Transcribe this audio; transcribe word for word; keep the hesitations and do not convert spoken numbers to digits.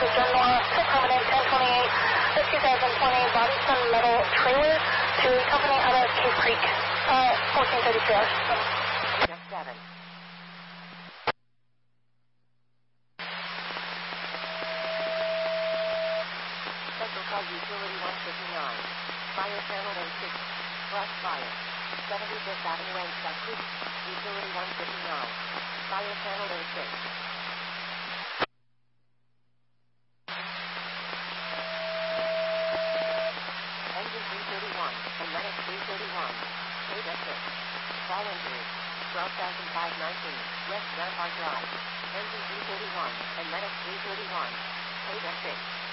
Eastern North, permanent ten twenty-eight, the two thousand twenty Bobbyson Metal Trailer to company out of Cave Creek, uh, fourteen thirty-two hours. Just seven. Central call utility one fifty-nine. Fire channel A six. Plus fire. seventy-fifth Avenue and Duck Creek. Utility one fifty-nine. Fire channel A six. Engine three thirty-one. And medic three thirty-one. Cave F six. Fall injury. twelve thousand five hundred nineteen. West Rampart Drive. Engine three thirty-one. And medic three thirty-one. Cave F six.